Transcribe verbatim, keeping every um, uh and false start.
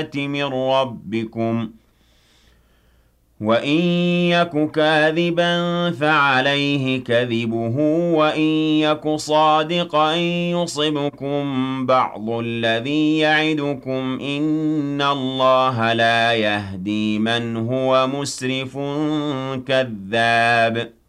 مِن رَّبِّكُمْ ۖ وَإِن يَكُ كَاذِبًا فَعَلَيْهِ كَذِبُهُ وَإِن يَكُ صَادِقًا يُصِبْكُم بَعْضُ الَّذِي يَعِدُكُمْ ۖ إِنَّ اللَّهَ لَا يَهْدِي مَنْ هُوَ مُسْرِفٌ كَذَّابٌ